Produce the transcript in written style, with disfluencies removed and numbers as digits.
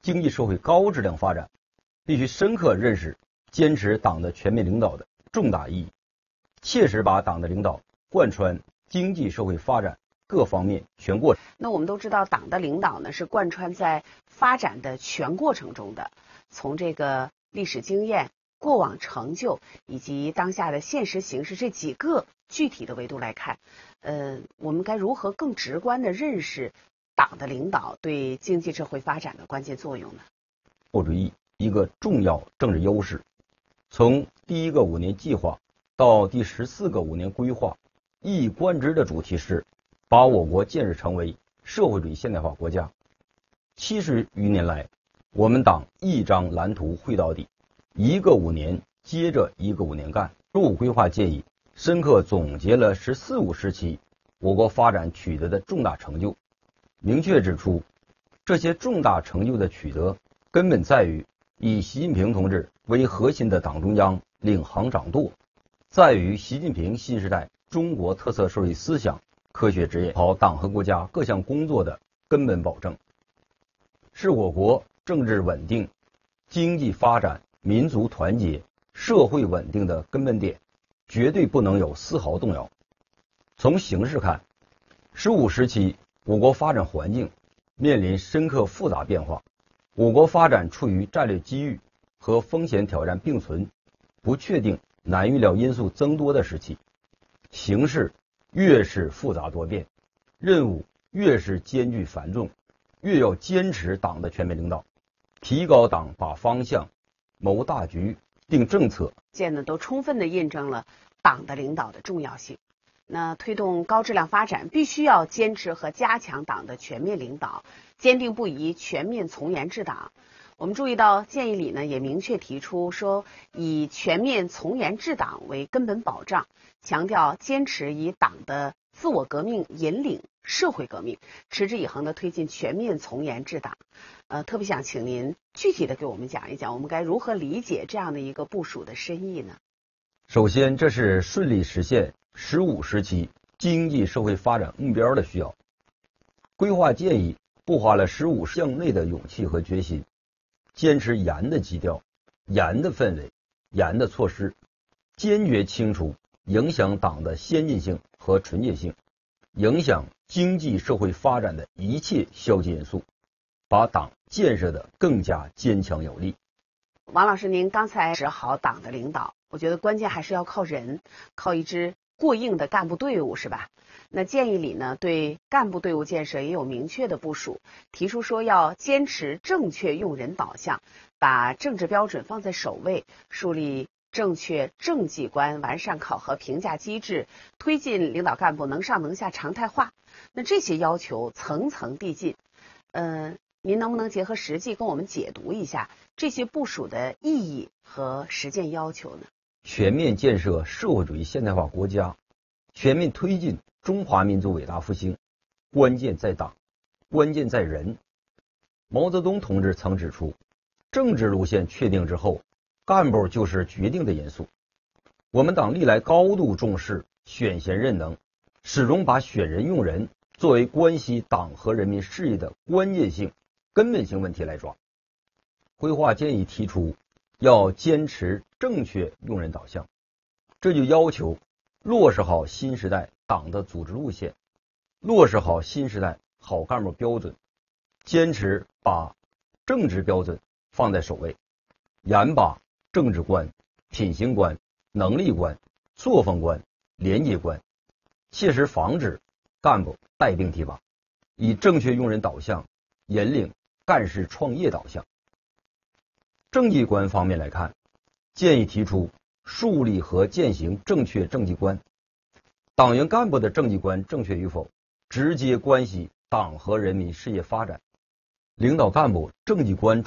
经济社会高质量发展，必须深刻认识坚持党的全面领导的重大意义，切实把党的领导贯穿经济社会发展各方面全过程。 那我们都知道，党的领导呢是贯穿在发展的全过程中的，从这个历史经验、过往成就以及当下的现实形势这几个具体的维度来看，我们该如何更直观地认识党的领导对经济社会发展的关键作用呢？ 社会主义一个重要政治优势，从第一个5年计划到第14个5年规划，一以贯之的主题是把我国建设成为社会主义现代化国家。70余年来，我们党一张蓝图绘到底，一个5年接着一个5年干。15规划建议深刻总结了“14五”时期我国发展取得的重大成就，明确指出，这些重大成就的取得根本在于以习近平同志为核心的党中央领航掌舵，在于习近平新时代中国特色社会思想科学执业好党和国家各项工作的根本保证，是我国政治稳定、经济发展、民族团结、社会稳定的根本点，绝对不能有丝毫动摇。从形势看，15时期我国发展环境面临深刻复杂变化，我国发展处于战略机遇和风险挑战并存、不确定、难预料因素增多的时期，形势越是复杂多变，任务越是艰巨繁重，越要坚持党的全面领导，提高党把方向、谋大局、定政策， 都充分地印证了党的领导的重要性。那推动高质量发展，必须要坚持和加强党的全面领导，坚定不移全面从严治党。我们注意到建议里呢也明确提出说，以全面从严治党为根本保障，强调坚持以党的自我革命引领社会革命，持之以恒地推进全面从严治党。特别想请您具体的给我们讲一讲，我们该如何理解这样的一个部署的深意呢？ 首先，这是顺利实现15时期经济社会发展目标的需要。规划建议布画了15向内的勇气和决心，坚持严的基调、严的氛围、严的措施，坚决清除影响党的先进性和纯洁性、影响经济社会发展的一切消极因素，把党建设得更加坚强有力。 王老师，您刚才指好党的领导，我觉得关键还是要靠人，靠一支过硬的干部队伍，是吧？那建议里呢，对干部队伍建设也有明确的部署，提出说要坚持正确用人导向，把政治标准放在首位，树立正确政绩观，完善考核评价机制，推进领导干部能上能下常态化。那这些要求层层递进，您能不能结合实际跟我们解读一下这些部署的意义和实践要求呢？ 全面建设社会主义现代化国家，全面推进中华民族伟大复兴，关键在党，关键在人。毛泽东同志曾指出，政治路线确定之后，干部就是决定的因素。我们党历来高度重视选贤任能，始终把选人用人作为关系党和人民事业的关键性、根本性问题来抓。规划建议提出要坚持正确用人导向，这就要求落实好新时代党的组织路线，落实好新时代好干部标准，坚持把政治标准放在首位，严把政治观、品行观、能力观、作风观、廉洁观，切实防止干部带病提拔，以正确用人导向引领干事创业导向。政绩观方面来看，建议提出树立和践行正确政绩观。党员干部的政绩观正确与否，直接关系党和人民事业发展。领导干部政绩观